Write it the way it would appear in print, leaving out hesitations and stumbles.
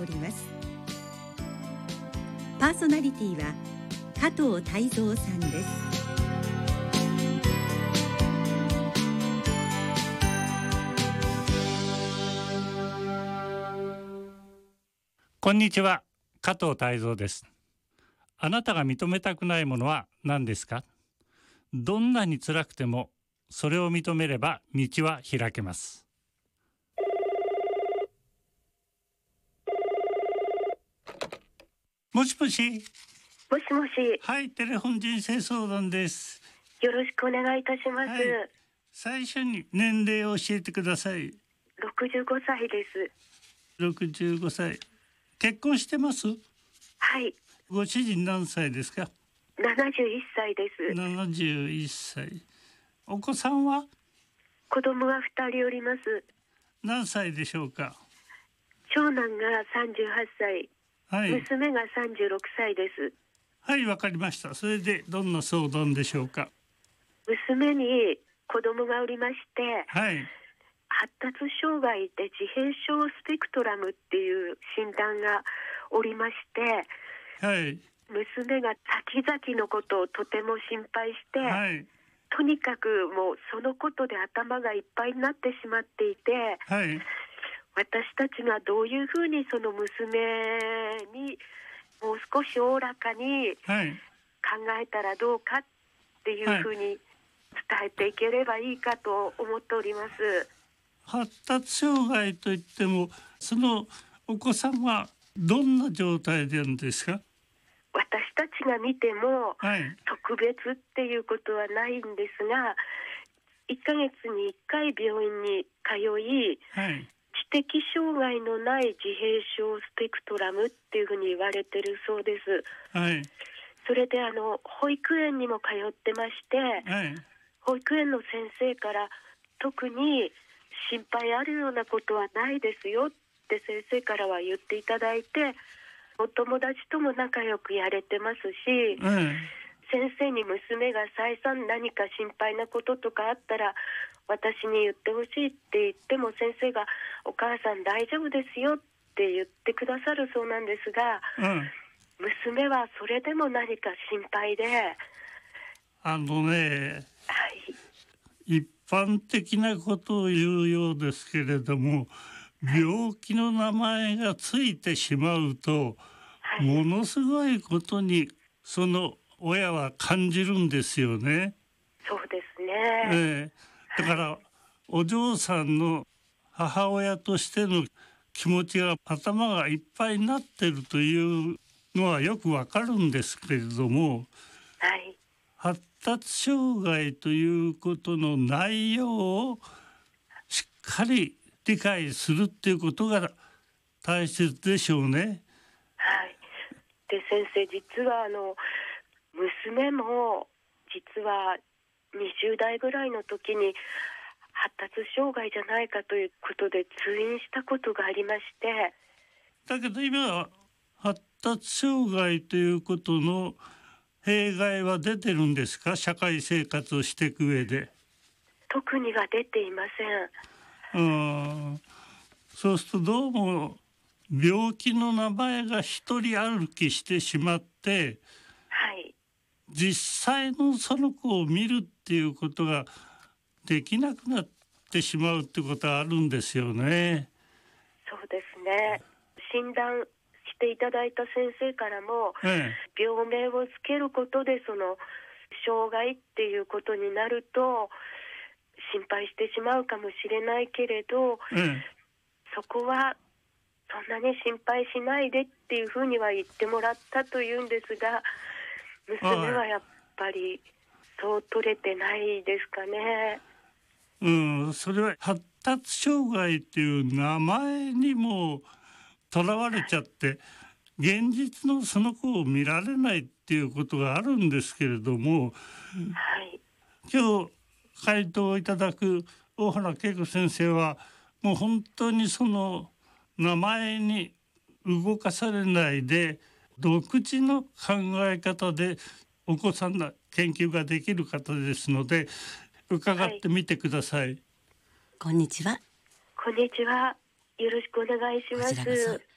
おります。パーソナリティは加藤泰造さんです。 こんにちは、加藤泰造です。あなたが認めたくないものは何ですか？どんなに辛くてもそれを認めれば道は開けます。もしもし。 もしもし。 はい、テレフォン人生相談です。 よろしくお願いいたします。 はい、最初に年齢を教えてください。 65歳です。 65歳。結婚してます？ はい。 ご主人何歳ですか ？71歳です。 71歳。お子さんは？ 子供は2人おります。 何歳でしょうか？ 長男が38歳、 はい、 娘が36歳です。 はい、わかりました。それでどんな相談でしょうか？ 娘に子供がおりまして、 はい、 発達障害で自閉症スペクトラムっていう診断がおりまして、 はい、 娘が先々のことをとても心配して、 はい、とにかくもうそのことで頭がいっぱいになってしまっていて、 はい、 私たちがどういうふうにその娘にもう少しおおらかに考えたらどうかっていうふうに伝えていければいいかと思っております。 発達障害といっても、そのお子さんはどんな状態なんですか？ 私たちが見ても、 はい、 特別っていうことはないんですが、1ヶ月に1回病院に通い、 はい、 知的障害のない自閉症スペクトラムっていうふうに言われてるそうです。 はい、 それで保育園にも通ってまして、 はい、 保育園の先生から特に心配あるようなことはないですよって先生からは言っていただいて、お友達とも仲良くやれてますし、先生に娘が再三何か心配なこととかあったら私に言ってほしいって言っても、先生がお母さん大丈夫ですよって言ってくださるそうなんですが、娘はそれでも何か心配で、 はい、一般的なことを言うようですけれども、病気の名前がついてしまうと、ものすごいことにその親は感じるんですよね。 そうですね。 だからお嬢さんの母親としての気持ちが頭がいっぱいになってるというのはよくわかるんですけれども、 はい、 発達障害ということの内容をしっかり理解するっていうことが大切でしょうね。 はい。で先生、実は娘も実は20代ぐらいの時に発達障害じゃないかということで通院したことがありまして、 だけど今は発達障害ということの弊害は出てるんですか？社会生活をしていく上で。 特には出ていません。 そうするとどうも病気の名前が一人歩きしてしまって、 はい、 実際のその子を見るっていうことができなくなってしまうってことはあるんですよね。 そうですね。診断していただいた先生からも、病名をつけることでその障害っていうことになると心配してしまうかもしれないけれど、そこはそんなに心配しないでっていうふうには言ってもらったというんですが、娘はやっぱりそう取れてないですかね。 それは発達障害っていう名前にもとらわれちゃって、現実のその子を見られないっていうことがあるんですけれども、今日回答いただく大原恵子先生はもう本当にその名前に動かされないで独自の考え方でお子さんの研究ができる方ですので、伺ってみてください。 こんにちは。 こんにちは。よろしくお願いします。